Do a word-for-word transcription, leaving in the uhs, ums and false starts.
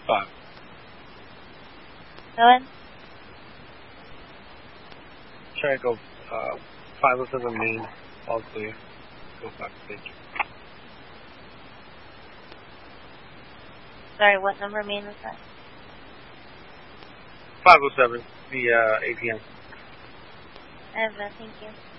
Five. Go ahead. Try to go uh, five oh seven main, all clear. Go backstage. Sorry, what number main was that? five oh seven, the uh, A T M. I have that, thank you.